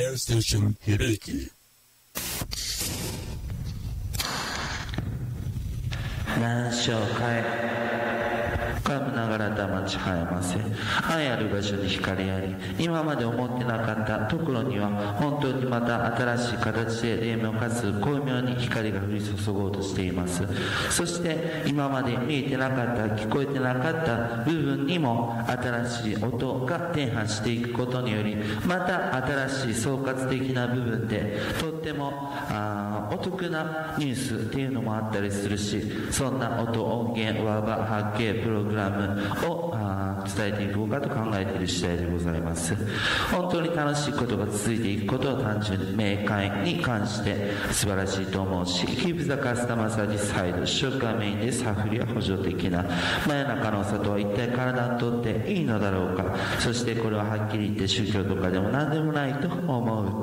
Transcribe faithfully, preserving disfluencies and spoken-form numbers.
Radio Station Hibiki. 何章かえかむながらだ待ちはえませ。愛ある場所に光あり、今まで思ってなかったところには本当にまた新しい形で霊明かつ巧妙に光が降り注ごうとしています。そして今まで見えてなかった聞こえてなかった部分にも新しい音が転播していくことにより、また新しい総括的な部分でとってもあお得なニュースっていうのもあったりするし、そんな音音源ワーバ発見プログラムをあ伝えていこうかと考えている次第でございます。本当に楽しいことが続いていくことを単純に明快に関して素晴らしいと思うし、 Keep the customer satisfied 主食がメインでサフリは補助的な真夜中のお砂糖は一体体にとっていいのだろうか。そしてこれははっきり言って宗教とかでも何でもないと思う。